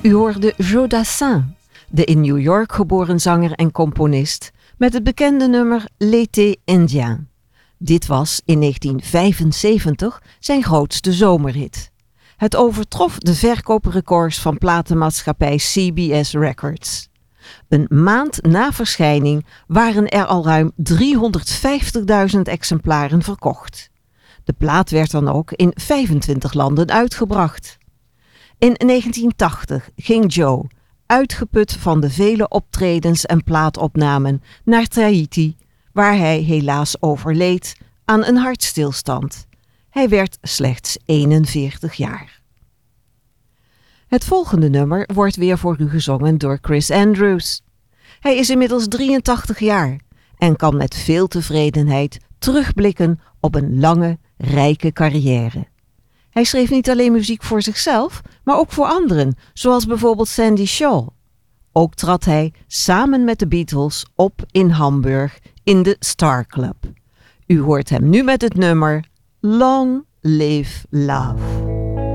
U hoorde Joe Dassin, de in New York geboren zanger en componist, met het bekende nummer L'été indien. Dit was in 1975 zijn grootste zomerhit. Het overtrof de verkooprecords van platenmaatschappij CBS Records. Een maand na verschijning waren er al ruim 350.000 exemplaren verkocht. De plaat werd dan ook in 25 landen uitgebracht. In 1980 ging Joe, uitgeput van de vele optredens en plaatopnamen, naar Tahiti, waar hij helaas overleed aan een hartstilstand. Hij werd slechts 41 jaar. Het volgende nummer wordt weer voor u gezongen door Chris Andrews. Hij is inmiddels 83 jaar en kan met veel tevredenheid terugblikken op een lange, rijke carrière. Hij schreef niet alleen muziek voor zichzelf, maar ook voor anderen, zoals bijvoorbeeld Sandy Shaw. Ook trad hij samen met de Beatles op in Hamburg in de Star Club. U hoort hem nu met het nummer Long Live Love.